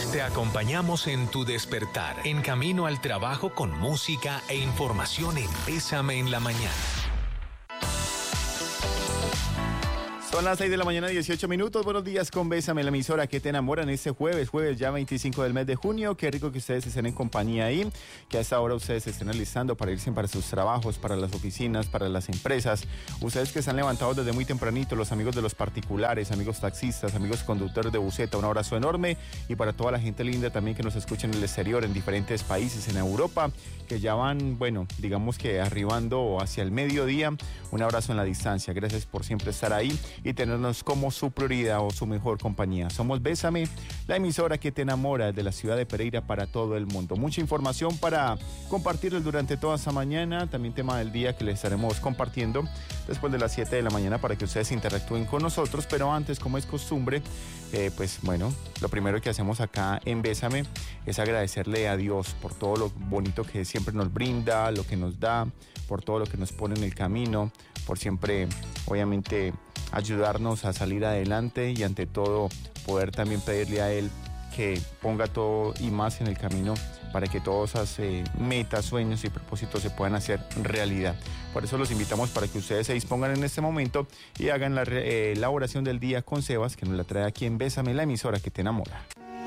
Te acompañamos en tu despertar, en camino al trabajo con música e información en Bésame en la Mañana. Son las 6 de la mañana, 18 minutos. Buenos días con Bésame, la emisora que te enamora en este jueves ya 25 del mes de junio. Qué rico que ustedes estén en compañía ahí, que a esta hora ustedes se estén alistando para irse para sus trabajos, para las oficinas, para las empresas. Ustedes que están levantados desde muy tempranito, los amigos de los particulares, amigos taxistas, amigos conductores de buseta, un abrazo enorme. Y para toda la gente linda también que nos escucha en el exterior, en diferentes países, en Europa, que ya van, bueno, digamos que arribando hacia el mediodía. Un abrazo en la distancia. Gracias por siempre estar ahí y tenernos como su prioridad o su mejor compañía. Somos Bésame, la emisora que te enamora de la ciudad de Pereira para todo el mundo. Mucha información para compartirles durante toda esta mañana. También tema del día que les estaremos compartiendo después de las 7 de la mañana para que ustedes interactúen con nosotros. Pero antes, como es costumbre, pues bueno, lo primero que hacemos acá en Bésame es agradecerle a Dios por todo lo bonito que siempre nos brinda, lo que nos da, por todo lo que nos pone en el camino, por siempre, obviamente, ayudarnos a salir adelante y ante todo poder también pedirle a Él que ponga todo y más en el camino para que todas esas metas, sueños y propósitos se puedan hacer realidad. Por eso los invitamos para que ustedes se dispongan en este momento y hagan la oración del día con Sebas, que nos la trae aquí en Bésame, la emisora que te enamora.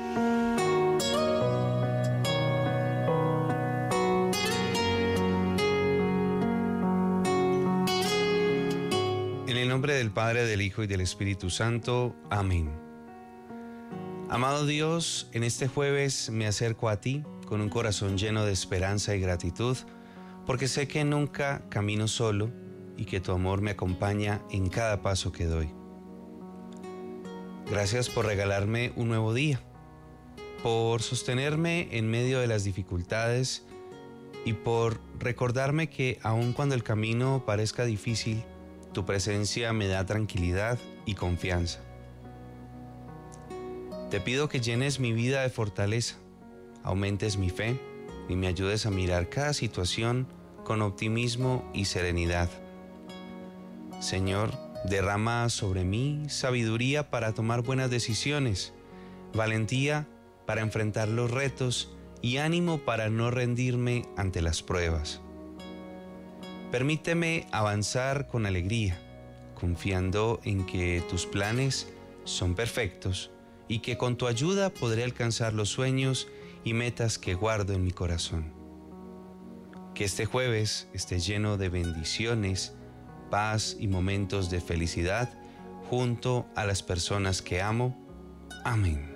En el nombre del Padre, del Hijo y del Espíritu Santo. Amén. Amado Dios, en este jueves me acerco a ti con un corazón lleno de esperanza y gratitud, porque sé que nunca camino solo y que tu amor me acompaña en cada paso que doy. Gracias por regalarme un nuevo día, por sostenerme en medio de las dificultades y por recordarme que aun cuando el camino parezca difícil, tu presencia me da tranquilidad y confianza. Te pido que llenes mi vida de fortaleza, aumentes mi fe y me ayudes a mirar cada situación con optimismo y serenidad. Señor, derrama sobre mí sabiduría para tomar buenas decisiones, valentía para enfrentar los retos y ánimo para no rendirme ante las pruebas. Permíteme avanzar con alegría, confiando en que tus planes son perfectos y que con tu ayuda podré alcanzar los sueños y metas que guardo en mi corazón. Que este jueves esté lleno de bendiciones, paz y momentos de felicidad junto a las personas que amo. Amén.